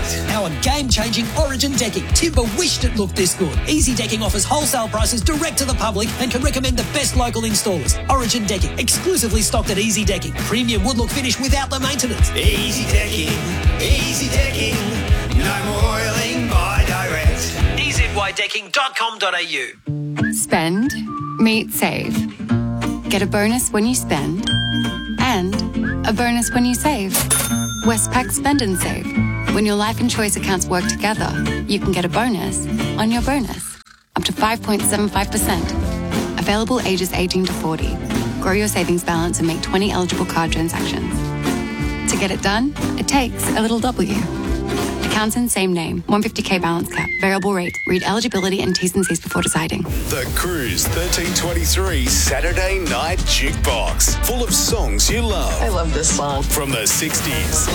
Our game-changing Origin decking. Timber wished it looked this good. Easy Decking offers wholesale prices direct to the public and can recommend the best local installers. Origin Decking, exclusively stocked at Easy Decking. Premium wood look finish without the maintenance. Easy Decking, no more oiling, buy direct. EZYDecking.com.au. Spend, meet, save. Get a bonus when you spend and a bonus when you save. Westpac Spend and Save. When your life and choice accounts work together, you can get a bonus on your bonus. Up to 5.75%. Available ages 18 to 40. Grow your savings balance and make 20 eligible card transactions. To get it done, it takes a little W. Accounts in same name. 150k balance cap. Variable rate. Read eligibility and T's and C's before deciding. The Cruise 1323 Saturday Night Jukebox. Full of songs you love. I love this song. From the 60s,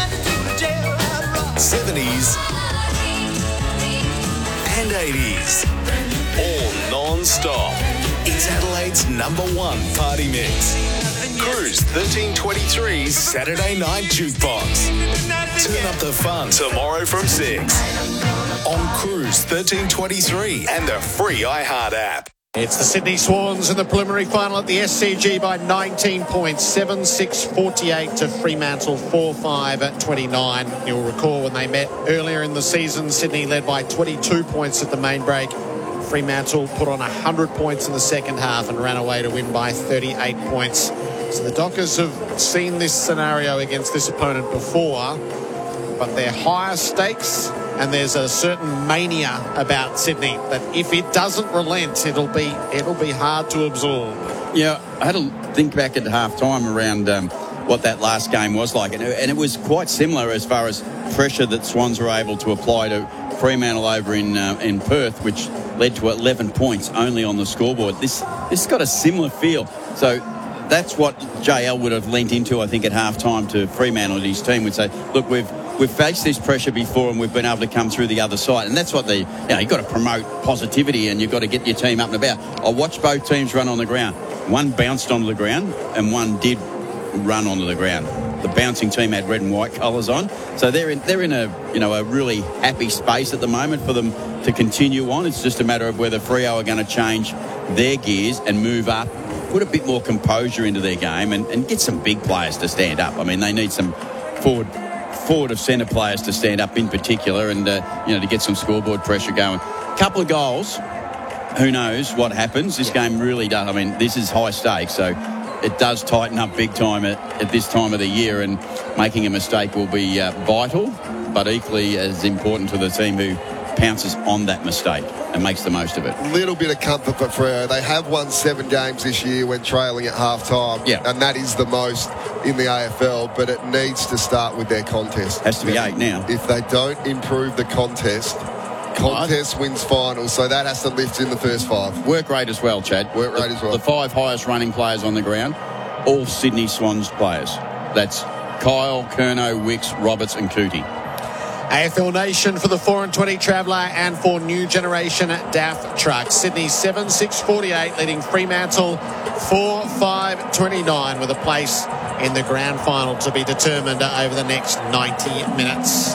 70s, and 80s. All non-stop. It's Adelaide's #1 party mix. Cruise 1323 Saturday Night Jukebox. Turn up the fun tomorrow from 6 on Cruise 1323 and the free iHeart app. It's the Sydney Swans in the preliminary final at the SCG by 19 points, 7-6-48 to Fremantle, 4-5-29. You'll recall when they met earlier in the season, Sydney led by 22 points at the main break. Fremantle put on 100 points in the second half and ran away to win by 38 points. So the Dockers have seen this scenario against this opponent before, but they're higher stakes and there's a certain mania about Sydney that if it doesn't relent, it'll be hard to absorb. Yeah, I had to think back at half-time around what that last game was like, and it was quite similar as far as pressure that Swans were able to apply to Fremantle over in Perth, which led to 11 points only on the scoreboard. This has got a similar feel. So that's what JL would have lent into, I think, at half-time to Fremantle and his team. Would say, look, we've faced this pressure before and we've been able to come through the other side. And that's what you've got to promote positivity and you've got to get your team up and about. I watched both teams run on the ground. One bounced onto the ground and one did run onto the ground. The bouncing team had red and white colours on. So they're in a really happy space at the moment for them to continue on. It's just a matter of whether Freo are going to change their gears and move up, put a bit more composure into their game and get some big players to stand up. I mean, they need some forward of centre players to stand up in particular and, to get some scoreboard pressure going. Couple of goals. Who knows what happens? This game really does. I mean, this is high stakes, so it does tighten up big time at this time of the year, and making a mistake will be vital, but equally as important to the team who pounces on that mistake and makes the most of it. Little bit of comfort for Freo. They have won 7 games this year when trailing at half-time, and that is the most in the AFL, but it needs to start with their contest. Has to be 8 now. If they don't improve the contest wins finals, so that has to lift in the first 5. Work rate as well, Chad. Work rate as well. The 5 highest running players on the ground, all Sydney Swans players. That's Kyle, Curnow, Wicks, Roberts and Cootie. AFL Nation for the 4-20 Traveller and for New Generation DAF Trucks. Sydney 7-6-48 leading Fremantle 4-5-29 with a place in the grand final to be determined over the next 90 minutes.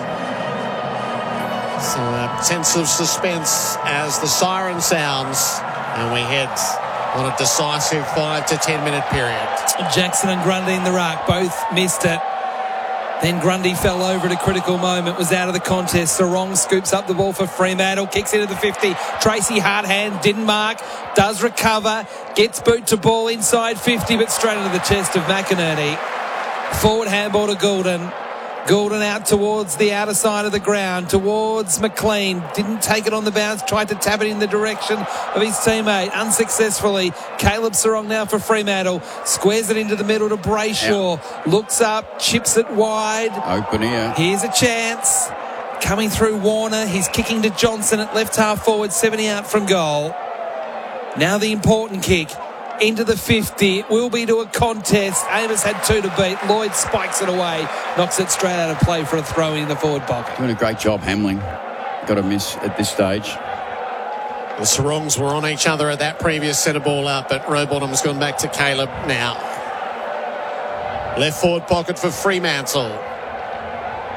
So a sense of suspense as the siren sounds and we head on a decisive 5 to 10 minute period. Jackson and Grundy in the ruck both missed it. Then Grundy fell over at a critical moment, was out of the contest. Sarong scoops up the ball for Fremantle, kicks into the 50. Tracy Harthand didn't mark, does recover, gets boot to ball inside 50, but straight into the chest of McInerney. Forward handball to Goulden. Goulden out towards the outer side of the ground, towards McLean. Didn't take it on the bounce, tried to tap it in the direction of his teammate. Unsuccessfully. Caleb Sarong now for Fremantle. Squares it into the middle to Brayshaw. Looks up, chips it wide. Open here. Here's a chance. Coming through Warner. He's kicking to Johnson at left half forward, 70 out from goal. Now the important kick. Into the 50, it will be to a contest. Amos had 2 to beat. Lloyd spikes it away, knocks it straight out of play for a throw in the forward pocket. Doing a great job, Hamling. Got a miss at this stage. The Sarongs were on each other at that previous centre ball out, but Rowbottom's gone back to Caleb now. Left forward pocket for Fremantle.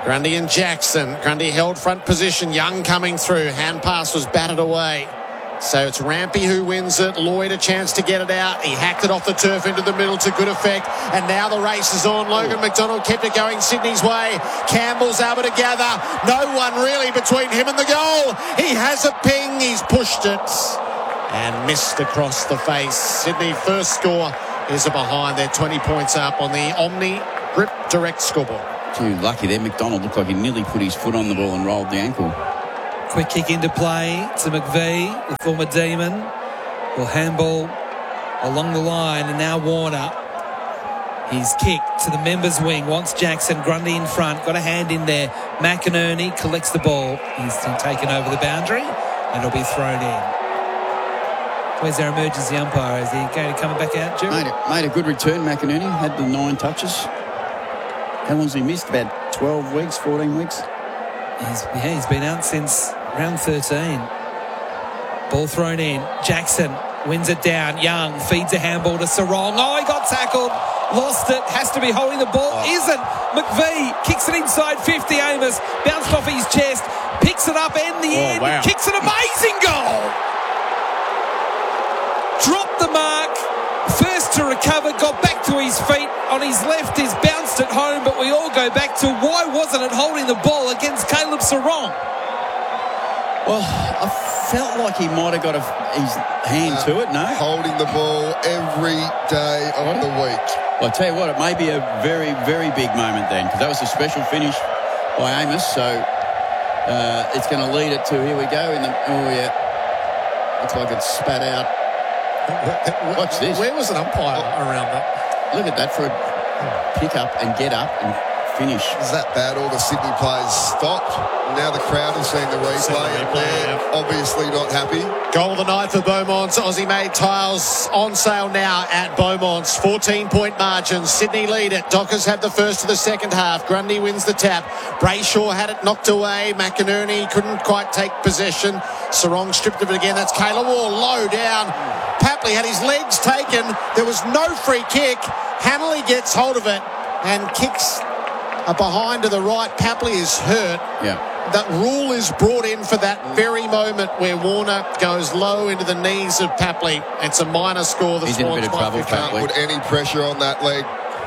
Grundy and Jackson. Grundy held front position. Young coming through. Hand pass was batted away. So it's Rampy who wins it. Lloyd a chance to get it out. He hacked it off the turf into the middle to good effect. And now the race is on. Logan McDonald kept it going Sydney's way. Campbell's able to gather. No one really between him and the goal. He has a ping. He's pushed it and missed across the face. Sydney first score is a behind. They're 20 points up on the Omni Grip Direct scoreboard. Gee, lucky there. McDonald looked like he nearly put his foot on the ball and rolled the ankle. Quick kick into play to McVee, the former Demon. Will handball along the line, and now Warner. He's kicked to the members' wing. Wants Jackson. Grundy in front. Got a hand in there. McInerney collects the ball. He's taken over the boundary, and it'll be thrown in. Where's our emergency umpire? Is he going to come back out, Jerry? Made a good return, McInerney. Had the 9 touches. How long's he missed? About 12 weeks, 14 weeks? He's been out since round 13. Ball thrown in. Jackson wins it down. Young feeds a handball to Sarong. Oh, he got tackled. Lost it. Has to be holding the ball. Isn't. McVee kicks it inside 50. Amos bounced off his chest. Picks it up in the end. Wow. Kicks an amazing goal. Dropped the mark. First to recover. Got back to his feet. On his left is bounced it home. But we all go back to why wasn't it holding the ball against Caleb Sarong? Well, I felt like he might have got his hand to it, no? Holding the ball every day of the week. Well, I'll tell you what, it may be a very, very big moment then, because that was a special finish by Amos, so it's going to lead it to, here we go, looks like it's spat out. Watch this. Where was an umpire around that? Look at that for a pick up and get up and finish. Is that bad? All the Sydney players stopped. Now the crowd has seen the replay, and they're obviously not happy. Goal of the night for Beaumont's. Aussie made tiles on sale now at Beaumont's. 14-point margin. Sydney lead it. Dockers had the first of the second half. Grundy wins the tap. Brayshaw had it knocked away. McInerney couldn't quite take possession. Sarong stripped of it again. That's Kayla Wall low down. Papley had his legs taken. There was no free kick. Hanley gets hold of it and kicks a behind to the right. Papley is hurt. Yeah. That rule is brought in for that very moment where Warner goes low into the knees of Papley. It's a minor score. The He's in a bit of trouble, Can't put any pressure on that leg.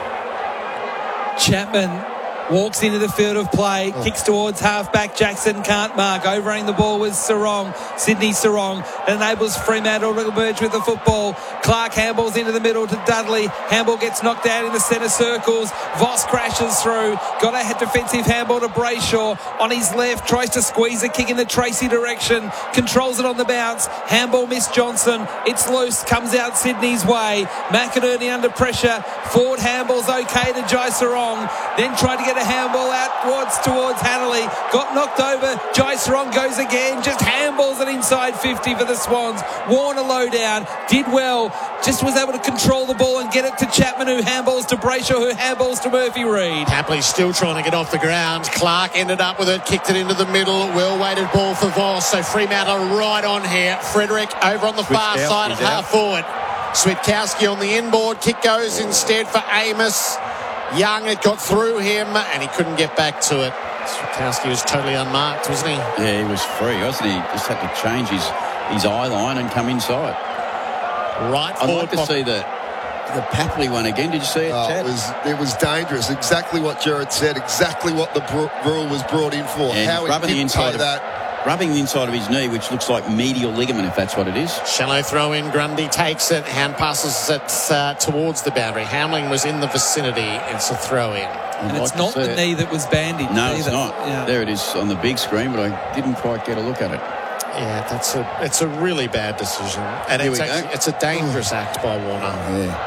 Chapman walks into the field of play, kicks towards half-back. Jackson can't mark. Overrunning the ball with Sarong. Sydney Sarong enables Fremantle to emerge with the football. Clark handballs into the middle to Dudley. Handball gets knocked out in the centre circles. Voss crashes through. Got a defensive handball to Brayshaw. On his left, tries to squeeze a kick in the Tracy direction. Controls it on the bounce. Handball missed Johnson. It's loose. Comes out Sydney's way. McInerney under pressure. Forward handball's okay to Jai Sarong. Then tried to get a handball out towards Hanley. Got knocked over. Jai Sarong goes again. Just handballs it inside 50 for the Swans. Warner low down. Did well. Just was able to control the ball and get it to Chapman, who handballs to Brayshaw, who handballs to Murphy Reid. Papley's still trying to get off the ground. Clark ended up with it. Kicked it into the middle. Well-weighted ball for Voss. So Fremantle right on here. Frederick over on the far side at half forward. Switkowski on the inboard. Kick goes instead for Amos. Young, it got through him and he couldn't get back to it. Switkowski was totally unmarked, wasn't he? Yeah, he was free, wasn't he? Just had to change his eye line and come inside. Right I'd like to see the Papley one again. Did you see it, Chad? It was dangerous. Exactly what Jared said. Exactly what the rule was brought in for. Yeah, how he didn't play that. Rubbing the inside of his knee, which looks like medial ligament, if that's what it is. Shallow throw in. Grundy takes it. Hand passes it towards the boundary. Hamling was in the vicinity. It's a throw in. And it's not the knee that was bandaged. No, either. It's not. Yeah. There it is on the big screen, but I didn't quite get a look at it. Yeah, it's a really bad decision. And it's a dangerous act by Warner. Yeah.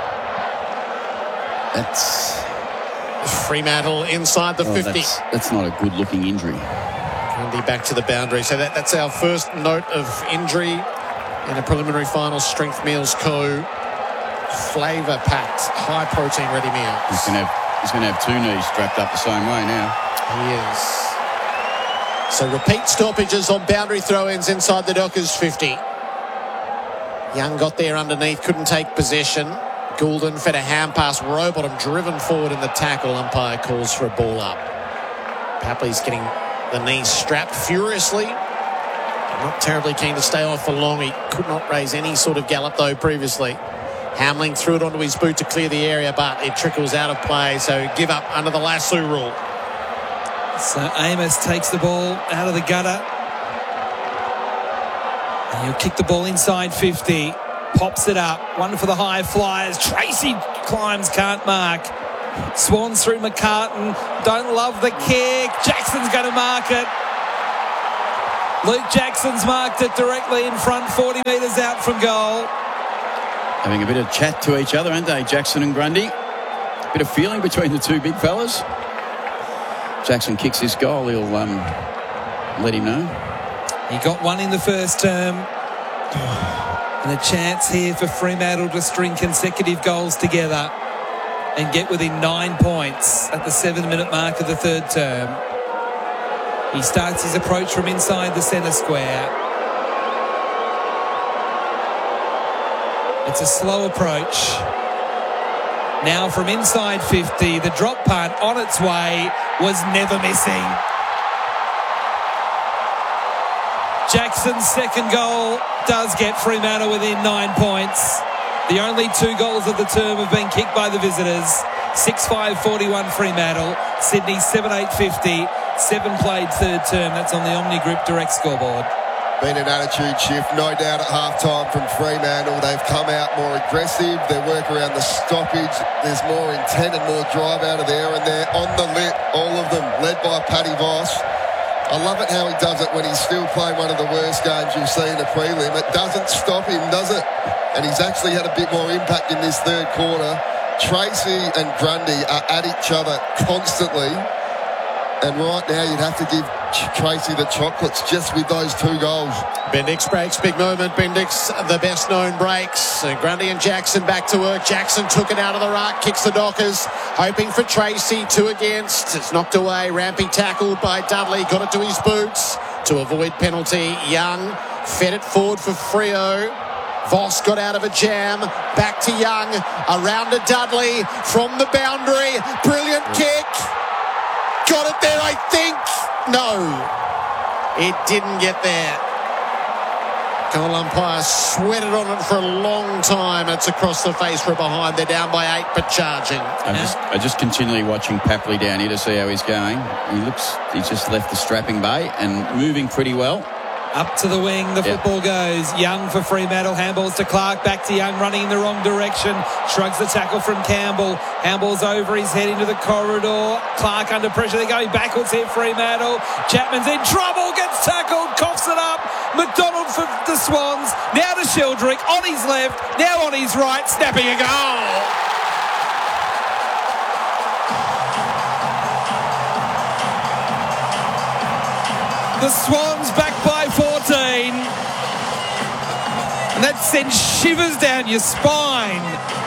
That's Fremantle inside the 50. That's not a good-looking injury. Grundy back to the boundary. So that's our first note of injury in a preliminary final. Strength Meals Co. Flavour-packed, high-protein ready meal. He's going to have 2 knees strapped up the same way now. He is. So repeat stoppages on boundary throw-ins inside the Dockers 50. Young got there underneath, couldn't take possession. Goulden fed a hand pass. Rowbottom driven forward in the tackle. Umpire calls for a ball up. Papley's getting the knee strapped furiously. Not terribly keen to stay off for long. He could not raise any sort of gallop, though, previously. Hamling threw it onto his boot to clear the area, but it trickles out of play, so give up under the lasso rule. So Amos takes the ball out of the gutter. And he'll kick the ball inside 50. Pops it up. One for the high flyers. Tracy climbs, can't mark. Swans through McCartan. Don't love the kick. Jackson's going to mark it. Luke Jackson's marked it directly in front, 40 metres out from goal. Having a bit of chat to each other, aren't they, Jackson and Grundy? A bit of feeling between the two big fellas. Jackson kicks this goal, he'll let him know. He got one in the first term. And a chance here for Fremantle to string consecutive goals together and get within 9 points at the 7-minute mark of the third term. He starts his approach from inside the centre square. It's a slow approach. Now from inside 50, the drop punt on its way was never missing. Jackson's second goal does get Fremantle within 9 points. The only 2 goals of the term have been kicked by the visitors. 6-5-41 Fremantle. Sydney 7-8-50. 7 played third term. That's on the Omni Group Direct scoreboard. Been an attitude shift, no doubt, at half-time from Fremantle. They've come out more aggressive. Their work around the stoppage, there's more intent and more drive out of there, and they're on the lip, all of them, led by Paddy Voss. I love it how he does it when he's still playing one of the worst games you've seen in a prelim. It doesn't stop him, does it? And he's actually had a bit more impact in this third quarter. Tracy and Grundy are at each other constantly. And right now you'd have to give Tracy the chocolates just with those 2 goals. Bendix breaks, big moment. Bendix, the best known breaks. Grundy and Jackson back to work. Jackson took it out of the ruck, kicks the Dockers, hoping for Tracy, 2 against. It's knocked away. Rampy tackled by Dudley, got it to his boots to avoid penalty. Young fed it forward for Freo. Voss got out of a jam, back to Young, around to Dudley from the boundary. Brilliant kick. Got it there, I think. No, it didn't get there. Goal umpire sweated on it for a long time. It's across the face for a behind. They're down by 8, but charging. I'm just continually watching Papley down here to see how he's going. He's just left the strapping bay and moving pretty well. Up to the wing, the football goes. Young for Fremantle, handballs to Clark, back to Young, running in the wrong direction. Shrugs the tackle from Campbell. Handballs over his head into the corridor. Clark under pressure, they're going backwards here, Fremantle. Chapman's in trouble, gets tackled, coughs it up. McDonald for the Swans, now to Sheldrick, on his left, now on his right, snapping a goal. The Swans back by 14. And that sends shivers down your spine.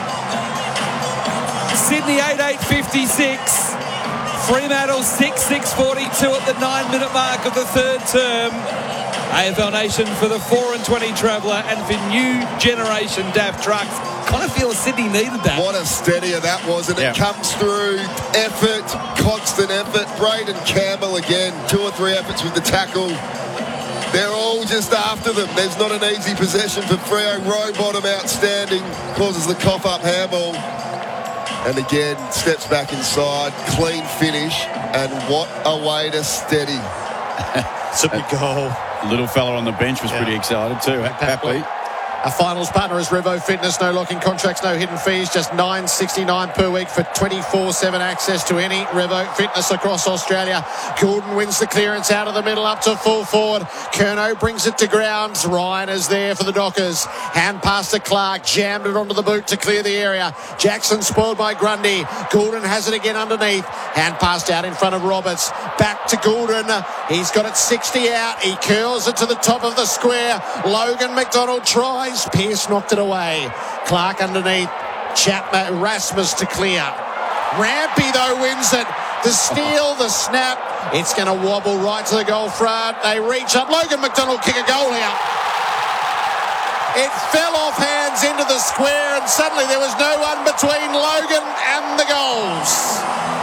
Sydney 8-8-56. Fremantle 6-6-42 at the 9-minute mark of the third term. AFL Nation for the 4-20 Traveller and for new generation DAF trucks. Kind of feel Sydney needed that. What a steadier that was, and it comes through effort, constant effort. Braden Campbell again, 2 or 3 efforts with the tackle. They're all just after them. There's not an easy possession for Freo. Rowbottom outstanding, causes the cough up handball. And again, steps back inside, clean finish, and what a way to steady. It's a big goal. Little fella on the bench was pretty excited too. Happy. Our finals partner is Revo Fitness. No locking contracts, no hidden fees. Just $9.69 per week for 24/7 access to any Revo Fitness across Australia. Goulden wins the clearance out of the middle up to full forward. Kerno brings it to ground. Ryan is there for the Dockers. Hand pass to Clark. Jammed it onto the boot to clear the area. Jackson spoiled by Grundy. Goulden has it again underneath. Hand passed out in front of Roberts. Back to Goulden. He's got it 60 out. He curls it to the top of the square. Logan McDonald tries. Pearce knocked it away. Clark underneath. Chapman, Rasmus to clear. Rampy, though, wins it. The steal, the snap. It's going to wobble right to the goal front. They reach up. Logan McDonald kick a goal here. It fell off hands into the square, and suddenly there was no one between Logan and the goals.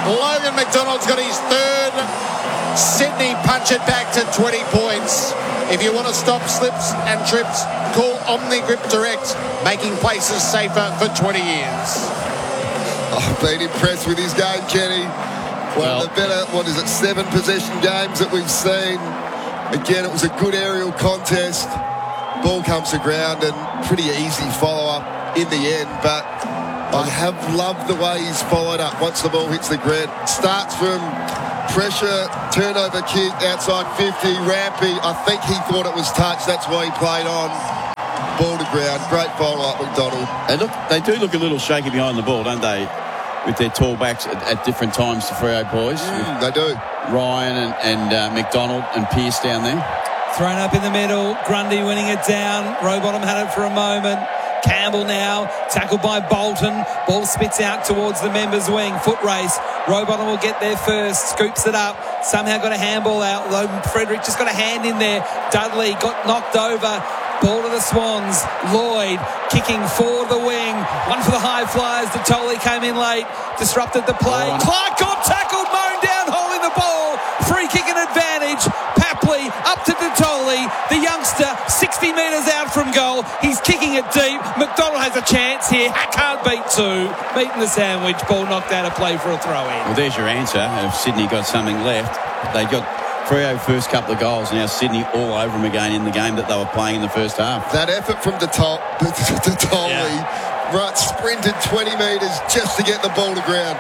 Logan McDonald's got his third. Sydney punch it back to 20 points. If you want to stop slips and trips, call Omni Grip Direct, making places safer for 20 years. I've been impressed with his game, Kenny. Well, the better, 7 possession games that we've seen. Again, it was a good aerial contest. Ball comes to ground and pretty easy follow-up in the end, but I have loved the way he's followed up once the ball hits the ground. Starts from pressure, turnover kick, outside 50, Rampy. I think he thought it was touch. That's why he played on. Ball to ground. Great follow-up, McDonald. They do look a little shaky behind the ball, don't they? With their tall backs at different times, the Freo boys. They do. Ryan and McDonald and Pearce down there. Thrown up in the middle. Grundy winning it down. Rowbottom had it for a moment. Campbell now, tackled by Bolton. Ball spits out towards the members' wing. Foot race. Rowbottom will get there first. Scoops it up. Somehow got a handball out. Frederick just got a hand in there. Dudley got knocked over. Ball to the Swans. Lloyd kicking for the wing. One for the high flyers. Detoli came in late. Disrupted the play. Clark got tackled. Mown down. Holding the ball. Free kick and advantage. Papley up to Detoli. The youngster 60 metres out from goal. He's kicking it deep. McDonald has a chance here. Can't beat two. Beating the sandwich. Ball knocked out of play for a throw in. Well, there's your answer. If Sydney got something left, they got Freo first couple of goals. Now Sydney all over them again in the game that they were playing in the first half. That effort from Detoli, right, sprinted 20 metres just to get the ball to ground.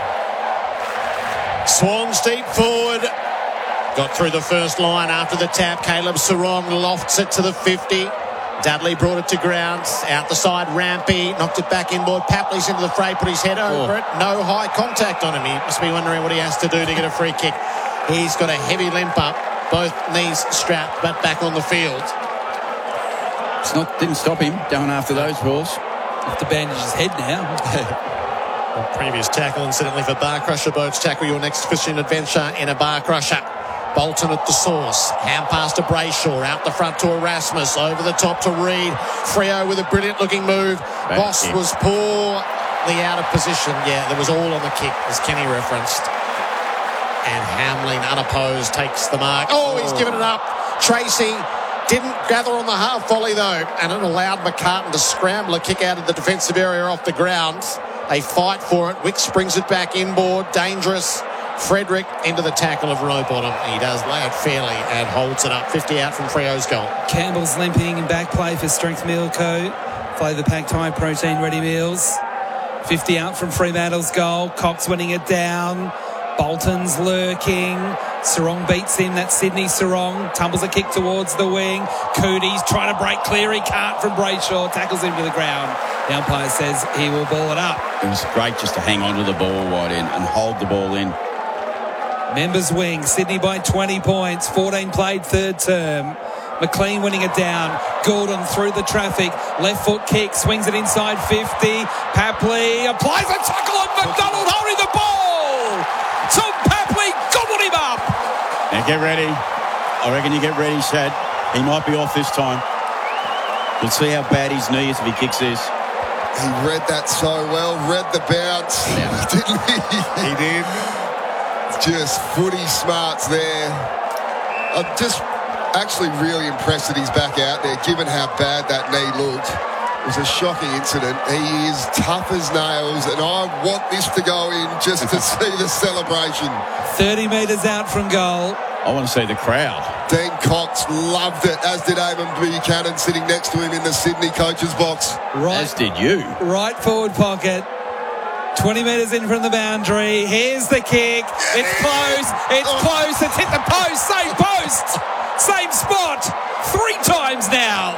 Swans deep forward. Got through the first line after the tap. Caleb Sarong lofts it to the 50. Dudley brought it to ground. Out the side, Rampy knocked it back inboard. Papley's into the fray, put his head over it. No high contact on him. He must be wondering what he has to do to get a free kick. He's got a heavy limp up, both knees strapped, but back on the field. Didn't stop him going after those balls. Have to bandage his head now. Previous tackle, incidentally, for Bar Crusher Boats. Tackle your next fishing adventure in a Bar Crusher. Bolton at the source. Hand pass to Brayshaw. Out the front to Erasmus. Over the top to Reid. Freo with a brilliant looking move. Boss was poorly out of position. Yeah, there was all on the kick, as Kenny referenced. And Hamlin, unopposed, takes the mark. Oh, he's given it up. Tracy didn't gather on the half volley, though, and it allowed McCartan to scramble a kick out of the defensive area off the ground. They fight for it. Wicks brings it back inboard. Dangerous. Frederick into the tackle of Rowbottom. He does lay it fairly and holds it up. 50 out from Freo's goal. Campbell's limping in back play for Strength Meal Co. Flavour packed high protein ready meals. 50 out from Fremantle's goal. Cox winning it down. Bolton's lurking. Sarong beats him. That's Sydney Sarong. Tumbles a kick towards the wing. Cootie's trying to break clear. He can't from Brayshaw. Tackles him to the ground. The umpire says he will ball it up. It was great just to hang on to the ball wide in and hold the ball in. Members wing. Sydney by 20 points. 14 played third term. McLean winning it down. Gordon through the traffic. Left foot kick. Swings it inside 50. Papley applies a tackle on McDonald holding the ball. Tom Papley gobbled him up. Now get ready. I reckon you get ready, Shad. He might be off this time. We'll see how bad his knee is if he kicks this. He read that so well. Read the bounce. Didn't he? He did. Just footy smarts there. I'm just actually really impressed that he's back out there, given how bad that knee looked. It was a shocking incident. He is tough as nails, and I want this to go in just to see the celebration. 30 metres out from goal. I want to see the crowd. Dean Cox loved it, as did Eamon Buchanan sitting next to him in the Sydney coach's box. As did you. Right forward pocket. 20 metres in from the boundary. Here's the kick. It's close. It's close. It's hit the post. Same post. Same spot. 3 times now.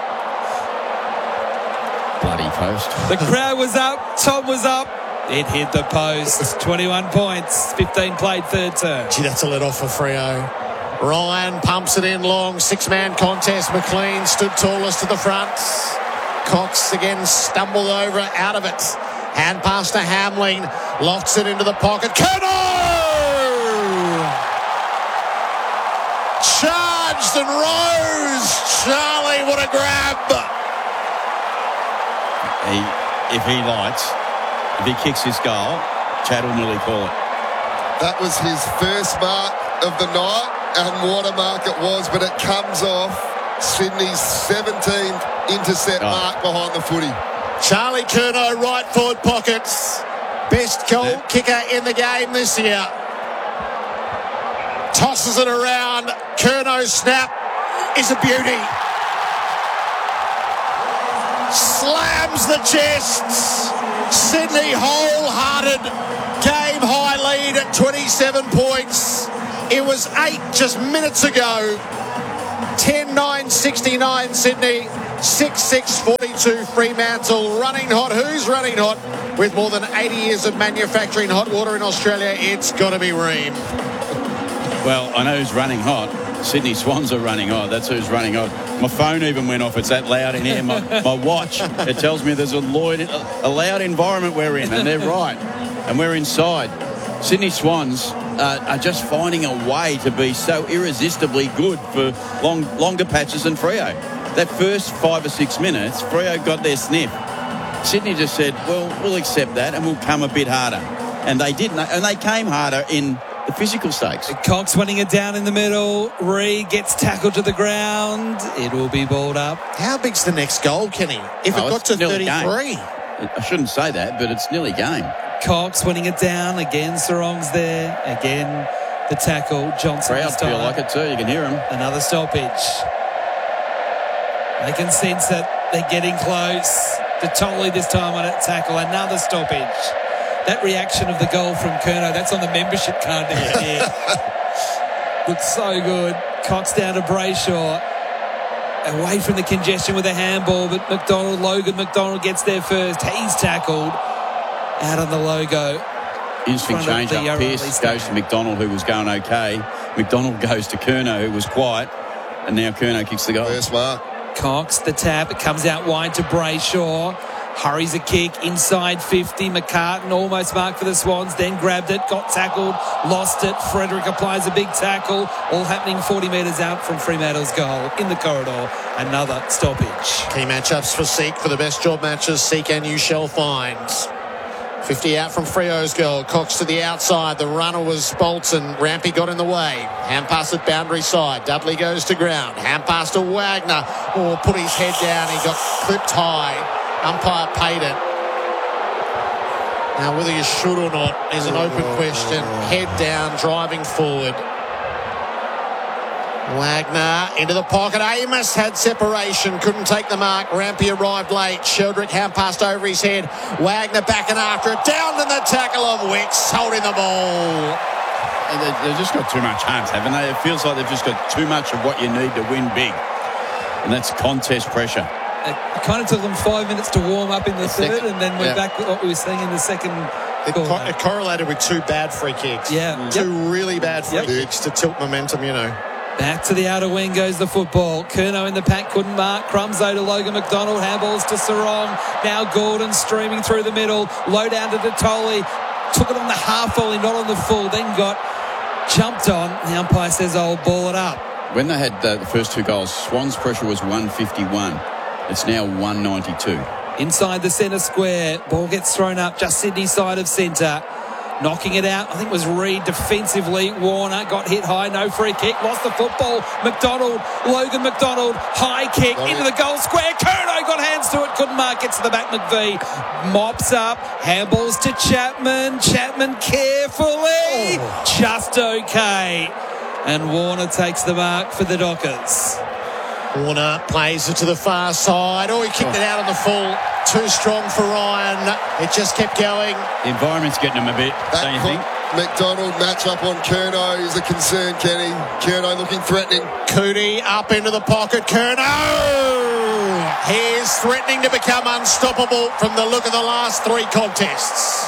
Bloody post. The crowd was up. Tom was up. It hit the post. 21 points. 15 played third term. Gee, that's a let off for Freo. Ryan pumps it in long. 6-man contest. McLean stood tallest to the front. Cox again stumbled over out of it. Hand pass to Hamling. Lofts it into the pocket. Curnow! Charged and rose. Charlie, what a grab. If he kicks this goal, Chad will nearly call it. That was his first mark of the night, and what a mark it was, but it comes off Sydney's 17th intercept mark behind the footy. Charlie Curnow, right forward pockets. Best goal kicker in the game this year. Tosses it around. Curnow's snap is a beauty. Slams the chests. Sydney wholehearted. Game high lead at 27 points. It was 8 just minutes ago. 10-9-69 Sydney. 6-6-42 Fremantle. Running hot. Who's running hot? With more than 80 years of manufacturing hot water in Australia, it's got to be Ream. Well, I know who's running hot. Sydney Swans are running hot. That's who's running hot. My phone even went off. It's that loud in here. My watch, it tells me there's a loud environment we're in, and they're right. And we're inside. Sydney Swans are just finding a way to be so irresistibly good for longer patches than Freo. That first 5 or 6 minutes, Freo got their sniff. Sydney just said, well, we'll accept that and we'll come a bit harder. And they did, and they came harder in the physical stakes. Cox winning it down in the middle. Reed gets tackled to the ground. It will be balled up. How big's the next goal, Kenny? If it got to 33? I shouldn't say that, but it's nearly game. Cox winning it down. Again, Sarong's there. Again, the tackle. Johnson. Crowd feel like it too. You can hear him. Another stoppage. They can sense that they're getting close. Totally this time on a tackle. Another stoppage. That reaction of the goal from Curnow, that's on the membership card down here. Looks so good. Cox down to Brayshaw. Away from the congestion with a handball, but Logan McDonald gets there first. He's tackled. Out on the logo. Interesting change up. Pearce goes to McDonald, who was going okay. McDonald goes to Curnow, who was quiet. And now Curnow kicks the goal. First mark. Cox, the tap. It comes out wide to Brayshaw. Hurries a kick inside 50. McCartan almost marked for the Swans, then grabbed it, got tackled, lost it. Frederick applies a big tackle. All happening 40 metres out from Fremantle's goal in the corridor. Another stoppage. Key matchups for Seek for the best job matches Seek and you shall find. 50 out from Freo's goal. Cox to the outside. The runner was Bolton. Rampy got in the way. Hand pass at boundary side. Dudley goes to ground. Hand pass to Wagner. Oh, put his head down. He got clipped high. Umpire paid it. Now, whether you should or not is an open question. Head down, driving forward. Wagner into the pocket. Amos had separation, couldn't take the mark. Rampy arrived late. Sheldrick hand passed over his head. Wagner backing after it. Down to the tackle of Wicks, holding the ball. They've just got too much hunt, haven't they? It feels like they've just got too much of what you need to win big. And that's contest pressure. It kind of took them 5 minutes to warm up in the third, and then we're back with what we were saying in the second. It correlated with 2 bad free kicks. Yeah. 2 really bad free kicks to tilt momentum, you know. Back to the outer wing goes the football. Curnow in the pack couldn't mark. Crumso to Logan McDonald. Handballs to Sarong. Now Gordon streaming through the middle. Low down to Detoli. Took it on the half volley, not on the full. Then got jumped on. The umpire says, I'll ball it up. When they had the first 2 goals, Swans' pressure was 151. It's now 192. Inside the centre square. Ball gets thrown up just Sydney side of centre. Knocking it out, I think it was Reed defensively. Warner got hit high, no free kick, lost the football. McDonald, Logan McDonald, high kick into the goal square. Curnow got hands to it, couldn't mark it to the back. McVee mops up, handballs to Chapman. Chapman carefully, just okay. And Warner takes the mark for the Dockers. Warner plays it to the far side. Oh, he kicked it out on the full. Too strong for Ryan. It just kept going. The environment's getting him a bit, don't you think? McDonald match up on Curnow is a concern, Kenny. Curnow looking threatening. Cootie up into the pocket. Curnow! He is threatening to become unstoppable from the look of the last 3 contests.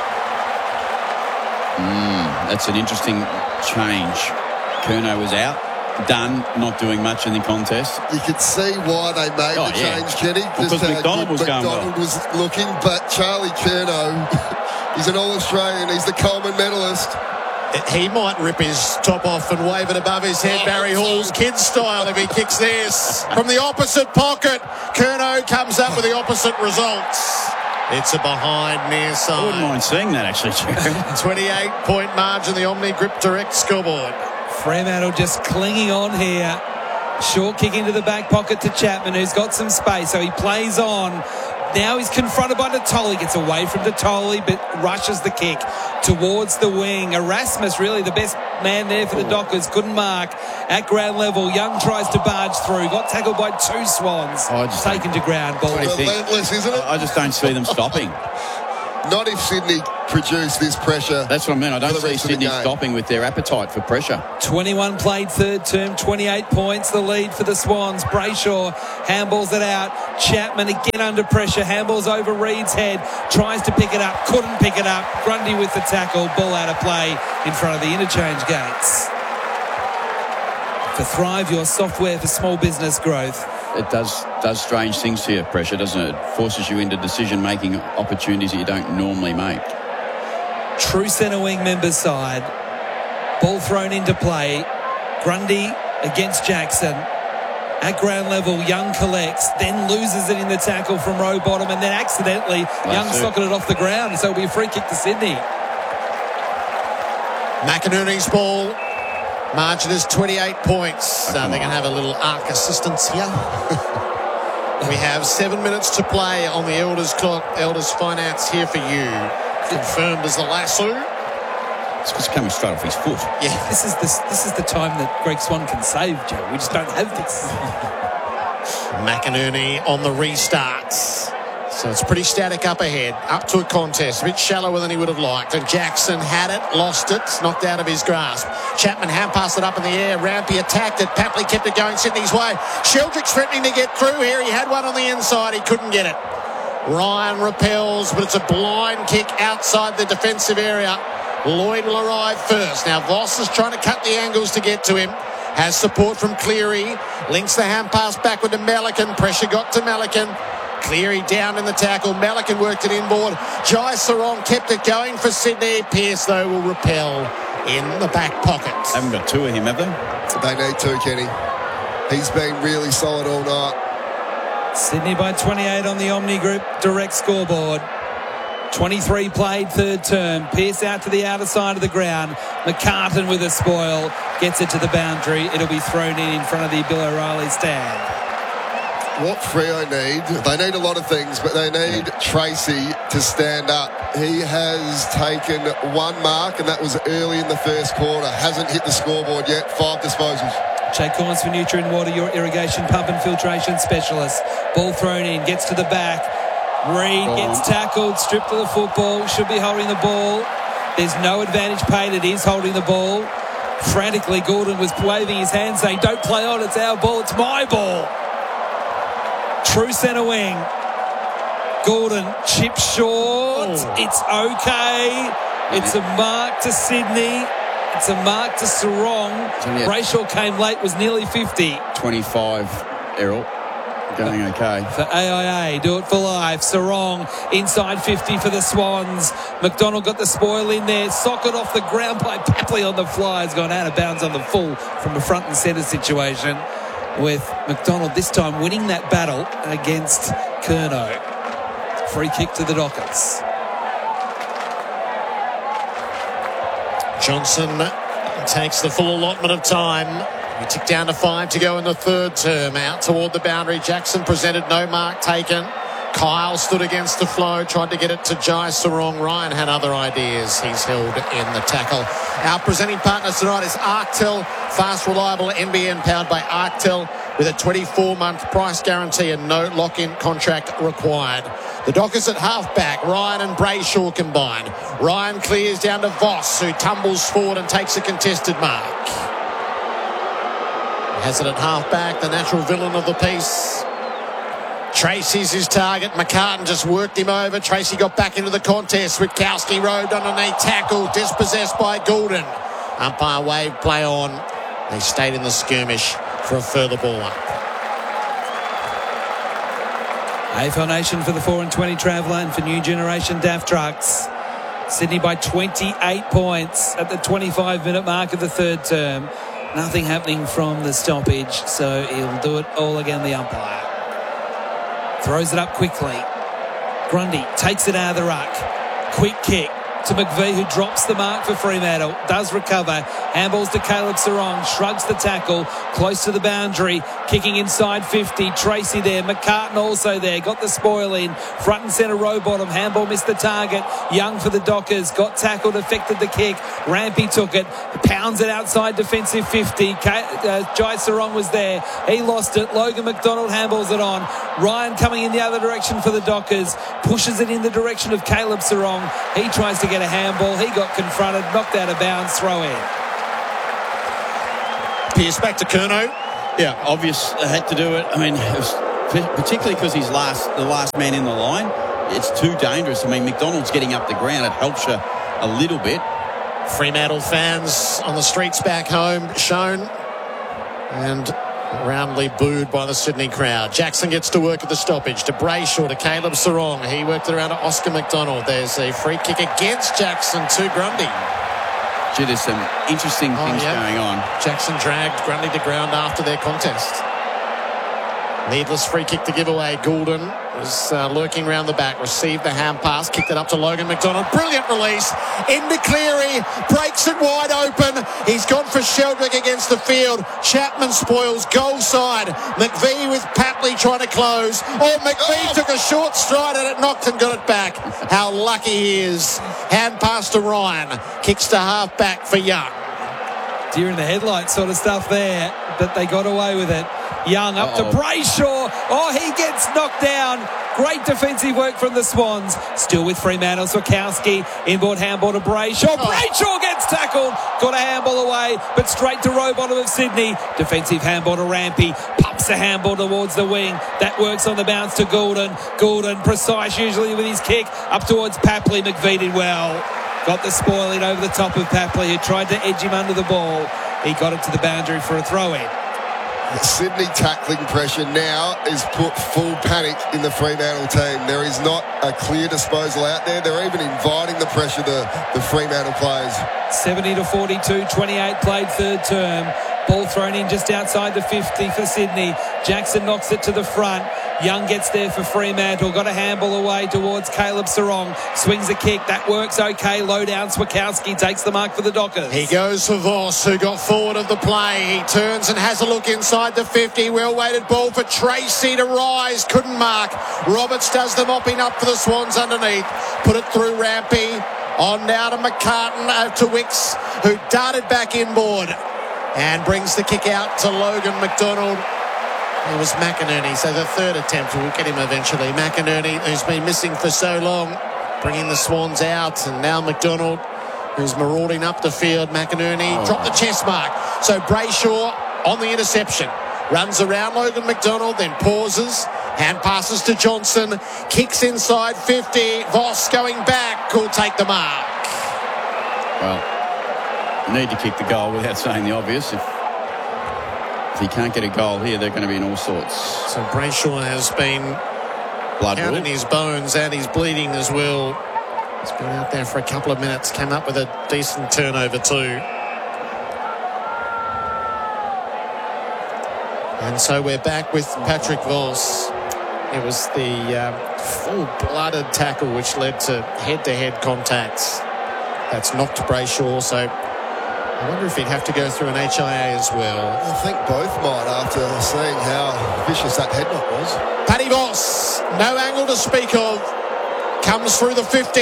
That's an interesting change. Curnow was out. Done, not doing much in the contest. You could see why they made the change, Kenny. Because McDonald was going well. McDonald was looking, but Charlie Curnow, he's an All-Australian. He's the Coleman medalist. He might rip his top off and wave it above his head, Barry Hall's kid style, if he kicks this. From the opposite pocket, Curnow comes up with the opposite results. It's a behind near side. I wouldn't mind seeing that, actually, Jared. 28-point margin, the Omni Grip Direct scoreboard. Fremantle just clinging on here. Short kick into the back pocket to Chapman, who's got some space, so he plays on. Now he's confronted by Natoli, gets away from Natoli, but rushes the kick towards the wing. Erasmus, really the best man there for the Dockers, couldn't mark at ground level. Young tries to barge through, got tackled by two Swans, taken to ground. Ball. Relentless, isn't it? I just don't see them stopping. Not if Sydney produce this pressure. That's what I mean. I don't see Sydney stopping with their appetite for pressure. 21 played third term, 28 points, the lead for the Swans. Brayshaw handballs it out. Chapman again under pressure. Handballs over Reed's head. Tries to pick it up. Couldn't pick it up. Grundy with the tackle. Ball out of play in front of the interchange gates. For Thrive, your software for small business growth. It does strange things to you, pressure, doesn't it? It forces you into decision-making opportunities that you don't normally make. True centre wing members side. Ball thrown into play. Grundy against Jackson. At ground level, Young collects, then loses it in the tackle from row bottom, and then accidentally Young socketed it off the ground, so it'll be a free kick to Sydney. McInerney's ball. Margin is 28 points. They're going to have a little arc assistance here. We have 7 minutes to play on the Elders clock. Elders Finance here for you. Confirmed as the lasso. It's just coming straight off his foot. Yeah. This is the time that Greg Swan can save, Joe. We just don't have this. McInerney on the restarts. So it's pretty static up ahead. Up to a contest. A bit shallower than he would have liked. And Jackson had it, lost it, knocked out of his grasp. Chapman hand passed it up in the air. Rampy attacked it. Papley kept it going Sydney's way. Sheldrick's threatening to get through here. He had one on the inside. He couldn't get it. Ryan repels, but it's a blind kick outside the defensive area. Lloyd will arrive first. Now Voss is trying to cut the angles to get to him. Has support from Cleary. Links the hand pass backward to Melican. Pressure got to Melican. Cleary down in the tackle. Melican worked it inboard. Jai Sarong kept it going for Sydney. Pearce, though, will repel in the back pocket. Haven't got two of him, have they? They need to, Kenny. He's been really solid all night. Sydney by 28 on the Omni Group direct scoreboard. 23 played third term. Pearce out to the outer side of the ground. McCartan with a spoil. Gets it to the boundary. It'll be thrown in front of the Bill O'Reilly stand. What Freo need, they need a lot of things, but they need Tracy to stand up. He has taken one mark, and that was early in the first quarter. Hasn't hit the scoreboard yet. 5 disposals. Jake Corns for Nutrient Water, your irrigation pump and filtration specialist. Ball thrown in, gets to the back. Reed gets tackled, stripped of the football, should be holding the ball. There's no advantage paid, it is holding the ball. Frantically, Gordon was waving his hand saying, don't play on, it's our ball, it's my ball. True centre wing. Gordon chips short. It's okay. It's a mark to Sydney. It's a mark to Sarong. Brayshaw came late, was nearly 50. 25, Errol. Going okay. For AIA, do it for life. Sarong inside 50 for the Swans. McDonald got the spoil in there. Socket off the ground by Papley on the fly. Has gone out of bounds on the full from a front and centre situation. With McDonald this time winning that battle against Curnow. Free kick to the Dockers. Johnson takes the full allotment of time. We tick down to 5 to go in the third term. Out toward the boundary. Jackson presented, no mark taken. Kyle stood against the flow, tried to get it to Jai Sarong. Ryan had other ideas. He's held in the tackle. Our presenting partner tonight is Arctel. Fast, reliable NBN powered by Arctel with a 24-month price guarantee and no lock-in contract required. The Dockers at half-back. Ryan and Brayshaw combine. Ryan clears down to Voss, who tumbles forward and takes a contested mark. Has it at half-back, the natural villain of the piece. Tracy's his target. McCartan just worked him over. Tracy got back into the contest. Witkowski rode underneath, tackle, dispossessed by Gordon. Umpire wave, play on. They stayed in the skirmish for a further ball up. AFL Nation for the 4 and 20 Traveller and for New Generation DAF Trucks. Sydney by 28 points at the 25-minute mark of the third term. Nothing happening from the stoppage, so he'll do it all again, the umpire. Throws it up quickly. Grundy takes it out of the ruck. Quick kick to McVee, who drops the mark for Fremantle, does recover, handballs to Caleb Sarong, shrugs the tackle, close to the boundary, kicking inside 50, Tracy there, McCartan also there, got the spoil in, front and centre row bottom, handball missed the target, Young for the Dockers, got tackled, affected the kick, Rampy took it, pounds it outside defensive 50, Jai Sarong was there, he lost it, Logan McDonald handballs it on, Ryan coming in the other direction for the Dockers, pushes it in the direction of Caleb Sarong, he tries to get a handball, he got confronted, knocked out of bounds, throw in. Pierce back to Curnow. Yeah, obvious. Had to do it. I mean, it was particularly because he's the last man in the line. It's too dangerous. I mean, McDonald's getting up the ground. It helps you a little bit. Fremantle fans on the streets back home shown and roundly booed by the Sydney crowd. Jackson gets to work at the stoppage. To Brayshaw, to Caleb Sarong. He worked it around to Oscar McDonald. There's a free kick against Jackson to Grundy. Gee, there's some interesting things going on. Jackson dragged Grundy to ground after their contest. Needless free kick to give away. Goulden was lurking around the back, received the hand pass, kicked it up to Logan McDonald. Brilliant release into Cleary, breaks it wide open. He's gone for Sheldrick against the field. Chapman spoils goal side. McVee with Papley trying to close. McVee took a short stride and it knocked and got it back. How lucky he is. Hand pass to Ryan. Kicks to half back for Young. Deer in the headlights sort of stuff there, but they got away with it. Young up to Brayshaw. He gets knocked down. Great defensive work from the Swans. Still with Fremantle. Swakowski. Inboard handball to Brayshaw. Brayshaw gets tackled. Got a handball away, but straight to row bottom of Sydney. Defensive handball to Rampy. Pumps the handball towards the wing. That works on the bounce to Goulden. Goulden, precise usually with his kick. Up towards Papley. McVee did well. Got the spoil in over the top of Papley, who tried to edge him under the ball. He got it to the boundary for a throw-in. Sydney tackling pressure now is put full panic in the Fremantle team. There is not a clear disposal out there. They're even inviting the pressure, the Fremantle players. 70-42, 28 played third term. Ball thrown in just outside the 50 for Sydney. Jackson knocks it to the front. Young gets there for Fremantle. Got a handball away towards Caleb Sarong. Swings a kick. That works okay. Low down. Swakowski takes the mark for the Dockers. He goes for Voss, who got forward of the play. He turns and has a look inside the 50. Well-weighted ball for Tracy to rise. Couldn't mark. Roberts does the mopping up for the Swans underneath. Put it through Rampy. On now to McCartan, to Wicks, who darted back inboard. And brings the kick out to Logan McDonald. It was McInerney, so the third attempt will get him eventually. McInerney, who's been missing for so long, bringing the Swans out. And now McDonald, who's marauding up the field. McInerney dropped the chest mark. So Brayshaw on the interception. Runs around Logan McDonald, then pauses. Hand passes to Johnson. Kicks inside 50. Voss going back. Will take the mark. Well, need to kick the goal without saying the obvious. If he can't get a goal here, they're going to be in all sorts. So Brayshaw has been counting his bones and he's bleeding as well. He's been out there for a couple of minutes, came up with a decent turnover too. And so we're back with Patrick Voss. It was the full-blooded tackle which led to head-to-head contacts. That's knocked Brayshaw, so I wonder if he'd have to go through an HIA as well. I think both might after seeing how vicious that head knock was. Paddy Voss, no angle to speak of. Comes through the 50.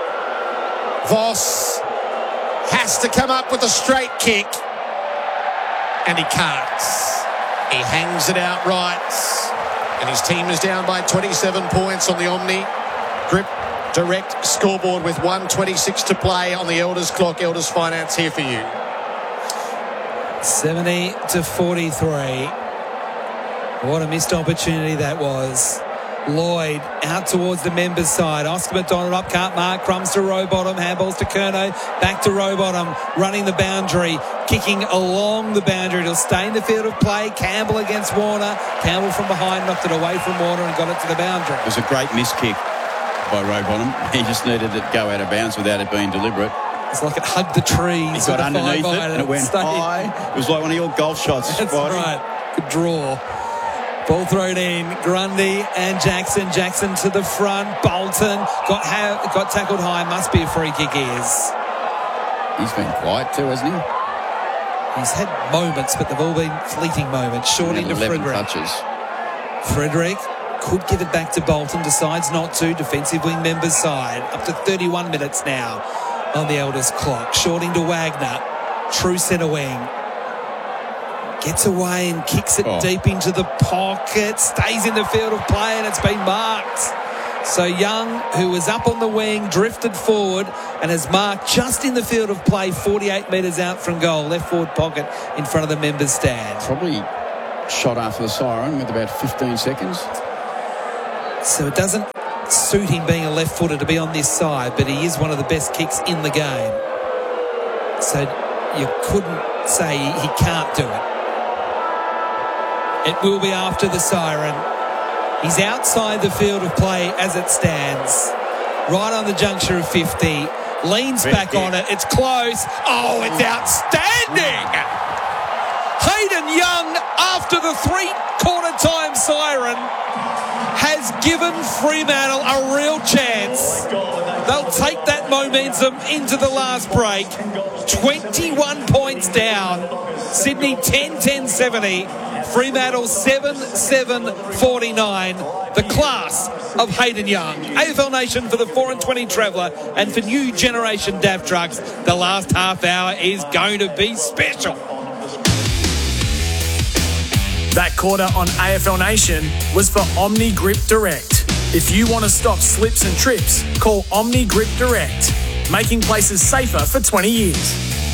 Voss has to come up with a straight kick. And he can't. He hangs it out right. And his team is down by 27 points on the Omni. Grip Direct scoreboard with 1:26 to play on the Elders clock. Elders Finance here for you. 70-43. What a missed opportunity that was. Lloyd out towards the members' side. Oscar McDonald up, can't mark. Crumbs to row bottom. Handballs to Curnow. Back to row bottom. Running the boundary. Kicking along the boundary. It'll stay in the field of play. Campbell against Warner. Campbell from behind knocked it away from Warner and got it to the boundary. It was a great miss kick by row bottom. He just needed it to go out of bounds without it being deliberate. It's like it hugged the trees. He got underneath it and it went high. It was like one of your golf shots. That's right. Good draw. Ball thrown in. Grundy and Jackson. Jackson to the front. Bolton got tackled high. Must be a free kick, is. He's been quiet too, hasn't he? He's had moments, but they've all been fleeting moments. Short into 11 Frederick. touches. Frederick could give it back to Bolton. Decides not to. Defensive wing members side. Up to 31 minutes now on the Elders clock. Short into Wagner. True centre wing. Gets away and kicks it deep into the pocket. Stays in the field of play and it's been marked. So Young, who was up on the wing, drifted forward and has marked just in the field of play, 48 metres out from goal. Left forward pocket in front of the members' stand. Probably shot after the siren with about 15 seconds. So it doesn't suit him being a left footer to be on this side, but he is one of the best kicks in the game. So you couldn't say he can't do it. It will be after the siren. He's outside the field of play as it stands. Right on the juncture of 50. Leans back on it. It's close. Oh, it's outstanding. Hayden Young, after the three-quarter time siren, has given Fremantle a real chance. They'll take that momentum into the last break. 21 points down. Sydney 10-10-70. Fremantle 7-7-49. The class of Hayden Young. AFL Nation for the 4-20 Traveller and for new generation DAF trucks. The last half hour is going to be special. That quarter on AFL Nation was for Omni Grip Direct. If you want to stop slips and trips, call Omni Grip Direct, making places safer for 20 years.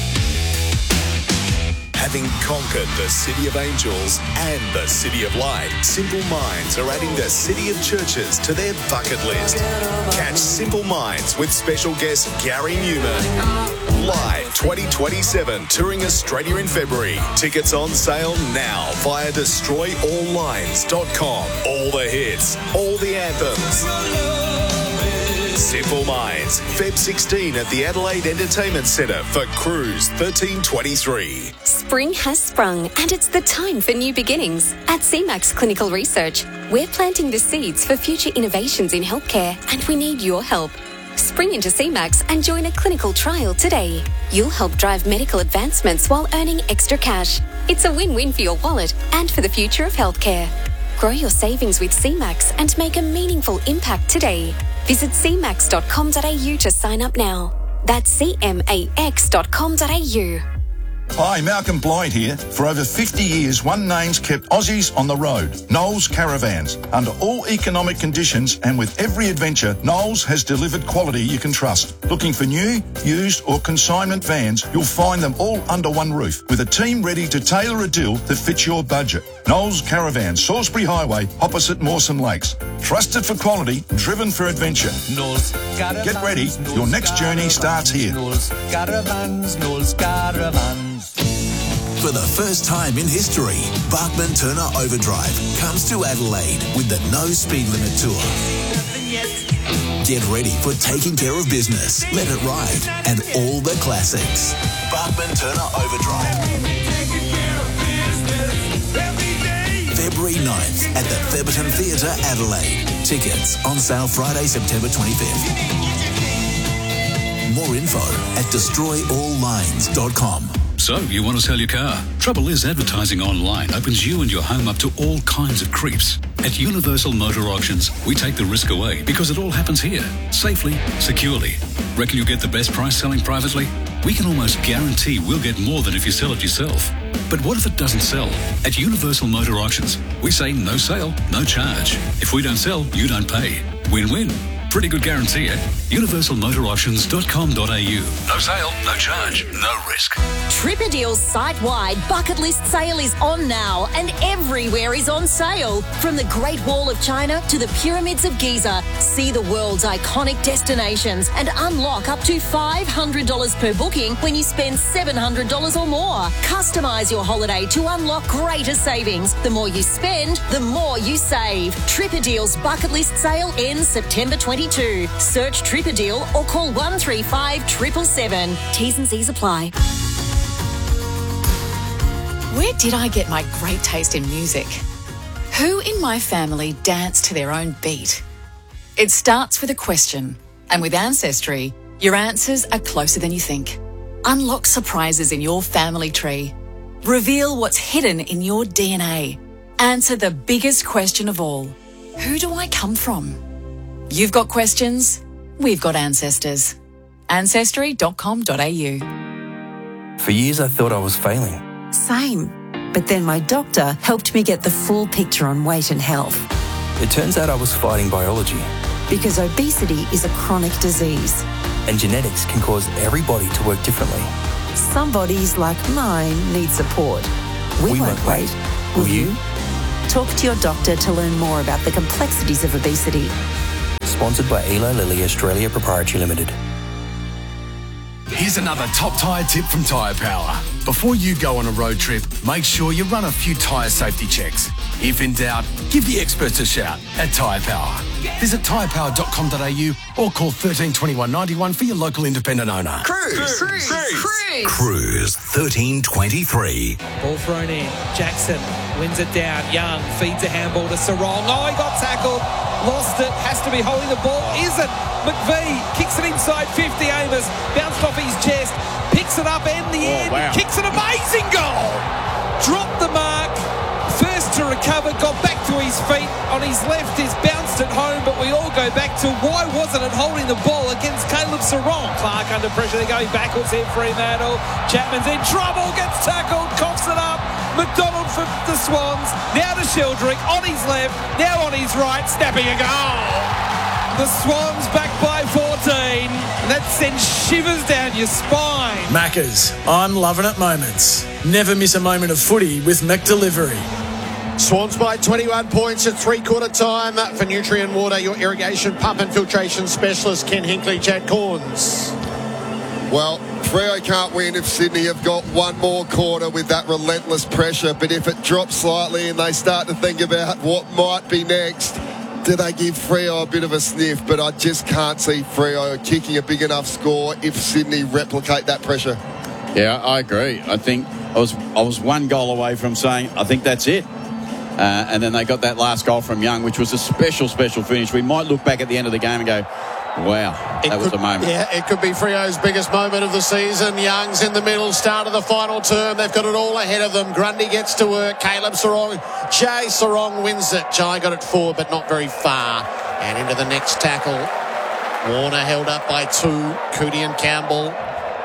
Having conquered the City of Angels and the City of Light, Simple Minds are adding the City of Churches to their bucket list. Catch Simple Minds with special guest Gary Newman. Live 2027, touring Australia in February. Tickets on sale now via destroyalllines.com. All the hits, all the anthems. Simple Minds, Feb 16 at the Adelaide Entertainment Centre for Cruise 1323. Spring has sprung and it's the time for new beginnings. At CMAX Clinical Research, we're planting the seeds for future innovations in healthcare and we need your help. Spring into CMAX and join a clinical trial today. You'll help drive medical advancements while earning extra cash. It's a win-win for your wallet and for the future of healthcare. Grow your savings with CMAX and make a meaningful impact today. Visit cmax.com.au to sign up now. That's cmax.com.au. Hi, Malcolm Blight here. For over 50 years, one name's kept Aussies on the road. Knowles Caravans. Under all economic conditions and with every adventure, Knowles has delivered quality you can trust. Looking for new, used or consignment vans, you'll find them all under one roof with a team ready to tailor a deal that fits your budget. Knowles Caravans, Salisbury Highway, opposite Mawson Lakes. Trusted for quality, driven for adventure. Get ready, your next journey starts here. Knowles Caravans. For the first time in history, Bachman Turner Overdrive comes to Adelaide with the No Speed Limit Tour. Get ready for taking care of business, let it ride, and all the classics. Bachman Turner Overdrive. February 9th at the Theberton Theatre, Adelaide. Tickets on sale Friday, September 25th. More info at destroyalllines.com. So, you want to sell your car? Trouble is, advertising online opens you and your home up to all kinds of creeps. At Universal Motor Auctions, we take the risk away because it all happens here, safely, securely. Reckon you'll get the best price selling privately? We can almost guarantee we'll get more than if you sell it yourself. But what if it doesn't sell? At Universal Motor Auctions, we say no sale, no charge. If we don't sell, you don't pay. Win-win. Pretty good guarantee at universalmotorauctions.com.au. No sale, no charge, no risk. Tripadeal's site-wide bucket list sale is on now and everywhere is on sale. From the Great Wall of China to the Pyramids of Giza, see the world's iconic destinations and unlock up to $500 per booking when you spend $700 or more. Customise your holiday to unlock greater savings. The more you spend, the more you save. Tripadeal's bucket list sale ends September 22. Search Tripadeal or call 135 777. T's and C's apply. Where did I get my great taste in music? Who in my family dance to their own beat? It starts with a question, and with Ancestry, your answers are closer than you think. Unlock surprises in your family tree. Reveal what's hidden in your DNA. Answer the biggest question of all. Who do I come from? You've got questions, we've got ancestors. Ancestry.com.au. For years I thought I was failing. Same. But then my doctor helped me get the full picture on weight and health. It turns out I was fighting biology. Because obesity is a chronic disease. And genetics can cause every body to work differently. Some bodies, like mine, need support. We won't wait. Will you? Talk to your doctor to learn more about the complexities of obesity. Sponsored by Eli Lilly Australia Proprietary Limited. Here's another top tyre tip from Tyre Power. Before you go on a road trip, make sure you run a few tyre safety checks. If in doubt, give the experts a shout at Tyre Power. Visit tyrepower.com.au or call 13 21 91 for your local independent owner. Cruise 1323. Ball thrown in. Jackson wins it down. Young feeds a handball to Sarong. Oh, he got tackled. Lost it. Has to be holding the ball. Isn't. McVee kicks it inside 50. Amos bounced off his chest. Picks it up in the end. Wow. Kicks an amazing goal. Dropped the mark. First to recover. Got back to his feet. On his left is bounced it home. But we all go back to why wasn't it holding the ball against Caleb Sarong? Clark under pressure. They're going backwards here. Fremantle. Chapman's in trouble. Gets tackled. Coughs it up. McDonald for the Swans. Now to Sheldrick on his left. Now on his right. Snapping a goal. The Swans back by 14. That sends shivers down your spine. Maccas, I'm loving it moments. Never miss a moment of footy with McDelivery. Swans by 21 points at three-quarter time for Nutrient Water, your irrigation pump and filtration specialist, Ken Hinkley, Chad Corns. Well, Freo can't win if Sydney have got one more quarter with that relentless pressure, but if it drops slightly and they start to think about what might be next, do they give Freo a bit of a sniff? But I just can't see Freo kicking a big enough score if Sydney replicate that pressure. Yeah, I agree. I think I was one goal away from saying, I think that's it. And then they got that last goal from Young, which was a special finish. We might look back at the end of the game and go, wow, that was a moment. Yeah, it could be Freo's biggest moment of the season. Young's in the middle, start of the final term. They've got it all ahead of them. Grundy gets to work. Caleb Sarong. Jay Sarong wins it. Jai got it forward, but not very far. And into the next tackle. Warner held up by two. Cootie and Campbell.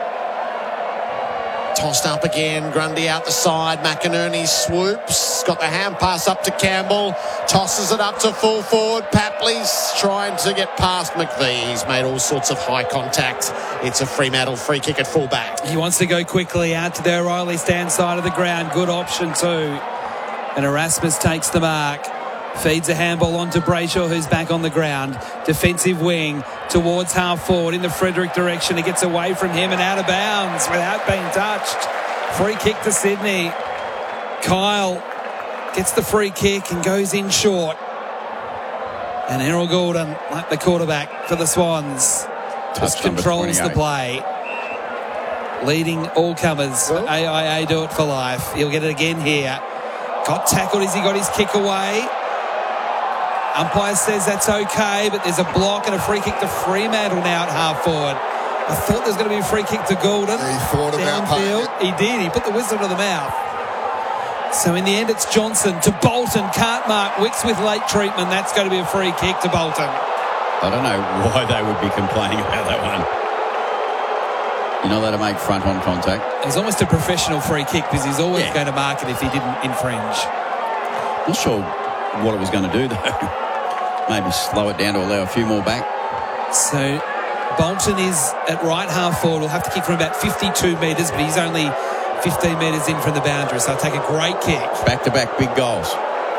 Tossed up again. Grundy out the side. McInerney swoops. Got the hand pass up to Campbell. Tosses it up to full forward. Papley's trying to get past McVee. He's made all sorts of high contact. It's a Fremantle free kick at fullback. He wants to go quickly out to the O'Reilly stand side of the ground. Good option too. And Erasmus takes the mark. Feeds a handball onto Brayshaw, who's back on the ground. Defensive wing towards half forward in the Frederick direction. He gets away from him and out of bounds without being touched. Free kick to Sydney. Kyle gets the free kick and goes in short. And Errol Gordon, like the quarterback for the Swans, just controls the play. Leading all comers. AIA do it for life. He'll get it again here. Got tackled as he got his kick away. Umpire says that's okay, but there's a block and a free kick to Fremantle now at half forward. I thought there was going to be a free kick to Gordon. He thought about downfield. He did. He put the whistle to the mouth. So in the end, it's Johnson to Bolton. Can't mark. Wicks with late treatment. That's going to be a free kick to Bolton. I don't know why they would be complaining about that one. You're not allowed to make front-on contact. It was almost a professional free kick because he's always going to mark it if he didn't infringe. Not sure what it was going to do, though. Maybe slow it down to allow a few more back. So Bolton is at right half forward. We'll have to kick from about 52 metres, but he's only 15 metres in from the boundary, so I'll take a great kick. Back-to-back big goals.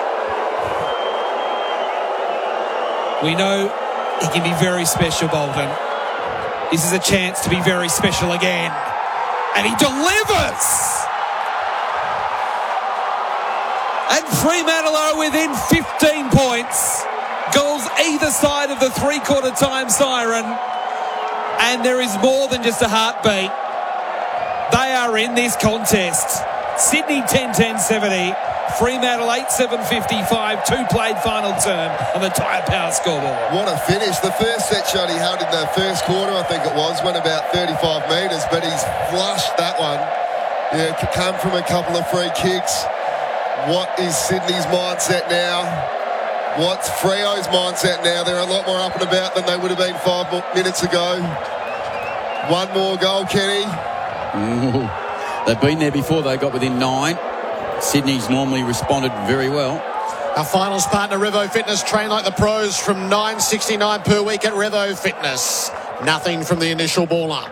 We know he can be very special, Bolton. This is a chance to be very special again. And he delivers! And Fremantle are within 15 points. Goals either side of the three-quarter time siren. And there is more than just a heartbeat. They are in this contest. Sydney 10-10-70. Fremantle 8-7-55, 2 played final term on the Tyre Power scoreboard. What a finish. The first set shot he held in the first quarter, I think it was, went about 35 metres, but he's flushed that one. Yeah, it come from a couple of free kicks. What is Sydney's mindset now? What's Freo's mindset now? They're a lot more up and about than they would have been 5 minutes ago. One more goal, Kenny. Ooh. They've been there before. They got within 9. Sydney's normally responded very well. Our finals partner, Revo Fitness, train like the pros from $9.69 per week at Revo Fitness. Nothing from the initial ball up.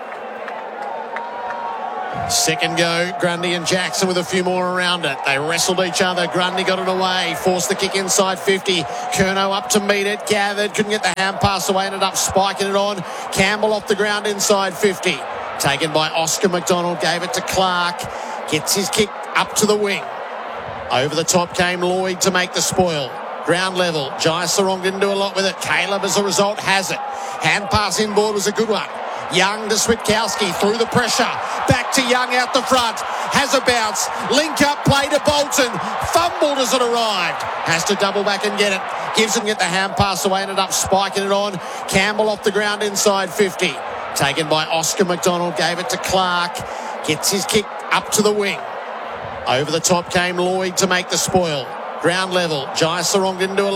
Second go, Grundy and Jackson with a few more around it. They wrestled each other. Grundy got it away. Forced the kick inside 50. Curnow up to meet it. Gathered. Couldn't get the hand pass away. Ended up spiking it on. Campbell off the ground inside 50. Taken by Oscar McDonald. Gave it to Clark. Gets his kick up to the wing. Over the top came Lloyd to make the spoil. Ground level. Jai Sarong didn't do a lot with it. Caleb, as a result, has it. Hand pass inboard was a good one. Young to Switkowski through the pressure. Back to Young out the front. Has a bounce. Link up play to Bolton. Fumbled as it arrived. Has to double back and get it. Gives him get the hand pass away. Ended up spiking it on. Campbell off the ground inside 50. Taken by Oscar McDonald. Gave it to Clark. Gets his kick up to the wing. Over the top came Lloyd to make the spoil. Ground level. Jai Sarong didn't do a